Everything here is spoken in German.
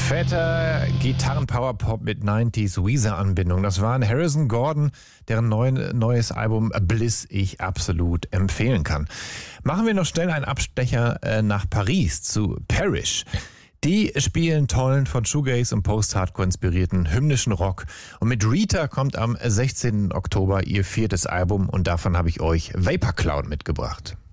Fetter Gitarren-Power-Pop mit 90s Weezer-Anbindung. Das war ein Harrison Gordon, deren neues Album Bliss ich absolut empfehlen kann. Machen wir noch schnell einen Abstecher nach Paris zu Parrish. Die spielen tollen, von Shoegaze und Post-Hardcore inspirierten hymnischen Rock. Und mit Rita kommt am 16. Oktober ihr 4. Album und davon habe ich euch Vapor Cloud mitgebracht.